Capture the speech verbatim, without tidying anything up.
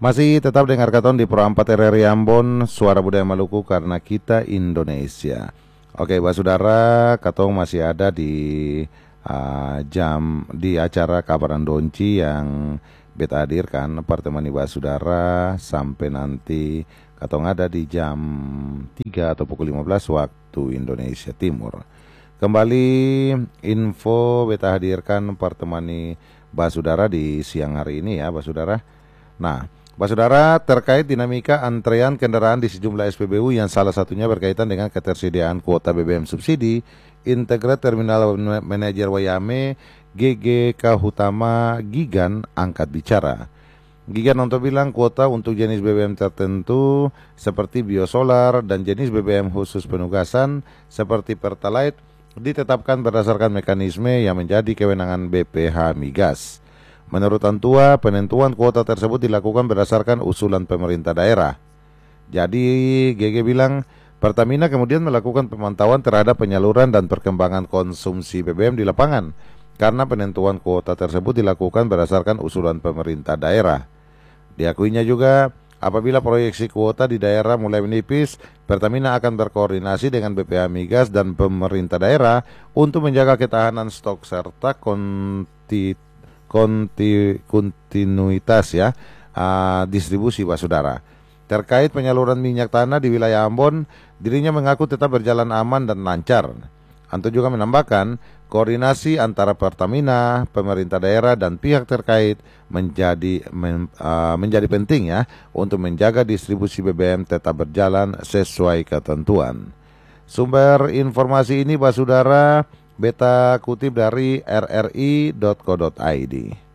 Masih tetap dengar katon di Pro empat R R I Ambon, Suara Budaya Maluku karena kita Indonesia. Oke, Pak Saudara, katong masih ada di uh, jam di acara Kabaran Donci yang beta hadirkan pertemani Pak Saudara sampai nanti katong ada di jam tiga atau pukul lima belas waktu Indonesia Timur. Kembali info beta hadirkan pertemani Pak Saudara di siang hari ini ya, Pak Saudara. Nah, Pak Saudara, terkait dinamika antrean kendaraan di sejumlah S P B U yang salah satunya berkaitan dengan ketersediaan kuota B B M subsidi, Integrated Terminal Manager Wayame, G G Kahutama Gigan angkat bicara. Gigan untuk bilang kuota untuk jenis B B M tertentu seperti biosolar dan jenis B B M khusus penugasan seperti Pertalite ditetapkan berdasarkan mekanisme yang menjadi kewenangan B P H Migas. Menurut Antua, penentuan kuota tersebut dilakukan berdasarkan usulan pemerintah daerah. Jadi G G bilang, Pertamina kemudian melakukan pemantauan terhadap penyaluran dan perkembangan konsumsi B B M di lapangan, karena penentuan kuota tersebut dilakukan berdasarkan usulan pemerintah daerah. Diakuinya juga, apabila proyeksi kuota di daerah mulai menipis, Pertamina akan berkoordinasi dengan B P H Migas dan pemerintah daerah untuk menjaga ketahanan stok serta konti Konti, kontinuitas ya uh, distribusi Pak Saudara. Terkait penyaluran minyak tanah di wilayah Ambon, dirinya mengaku tetap berjalan aman dan lancar. Anto juga menambahkan, koordinasi antara Pertamina, pemerintah daerah dan pihak terkait menjadi men, uh, menjadi penting ya untuk menjaga distribusi B B M tetap berjalan sesuai ketentuan. Sumber informasi ini Pak Saudara beta kutip dari r r i dot co dot i d.